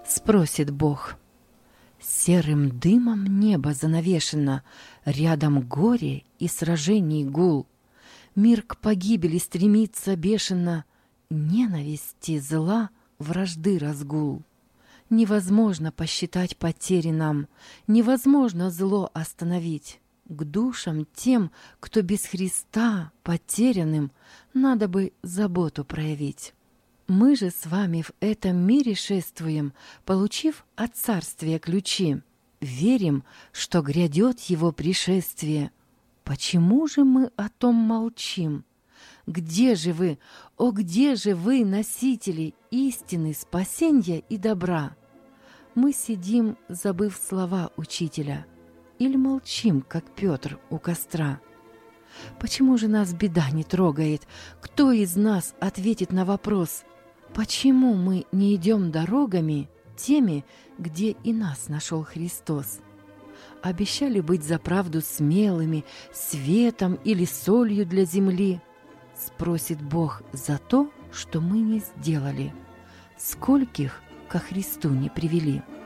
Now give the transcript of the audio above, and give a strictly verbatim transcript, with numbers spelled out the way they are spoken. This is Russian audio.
Спросит Бог. Серым дымом небо занавешено, рядом горе и сражений гул. Мир к погибели стремится бешено, ненависти, зла, вражды разгул. Невозможно посчитать потери нам, невозможно зло остановить. К душам тем, кто без Христа потерянным, надо бы заботу проявить. Мы же с вами в этом мире шествуем, получив от царствия ключи. Верим, что грядет его пришествие. Почему же мы о том молчим? Где же вы, о где же вы, носители истины, спасенья и добра? Мы сидим, забыв слова учителя, или молчим, как Петр у костра? Почему же нас беда не трогает? Кто из нас ответит на вопрос? Почему мы не идем дорогами, теми, где и нас нашел Христос? Обещали быть за правду смелыми, светом или солью для земли. Спросит Бог за то, что мы не сделали. Скольких ко Христу не привели?